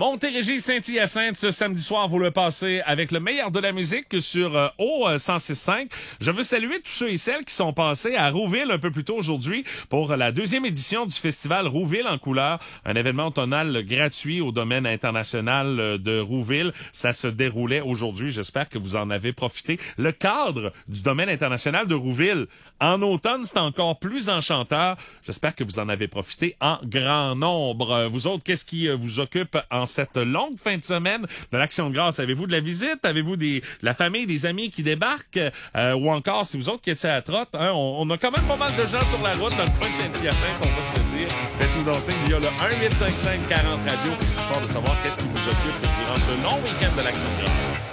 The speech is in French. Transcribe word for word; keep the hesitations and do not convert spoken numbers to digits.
Montérégie, Saint-Hyacinthe, ce samedi soir, vous le passez avec le meilleur de la musique sur euh, O cent six cinq. Je veux saluer tous ceux et celles qui sont passés à Rouville un peu plus tôt aujourd'hui pour la deuxième édition du festival Rouville en couleur, un événement automnal gratuit au domaine international de Rouville. Ça se déroulait aujourd'hui. J'espère que vous en avez profité. Le cadre du domaine international de Rouville en automne, c'est encore plus enchanteur. J'espère que vous en avez profité en grand nombre. Vous autres, qu'est-ce qui vous occupe en cette longue fin de semaine de l'Action de grâce? Avez-vous de la visite? Avez-vous des, de la famille, des amis qui débarquent? Euh, ou encore, si vous autres qui êtes à la trotte, hein, on, on a quand même pas mal de gens sur la route dans le coin de Saint-Hyacinthe, on va se le dire. Faites-nous danser via le un huit cinq cinq quarante radio, histoire de savoir qu'est-ce qui vous occupe durant ce long week-end de l'Action de grâce.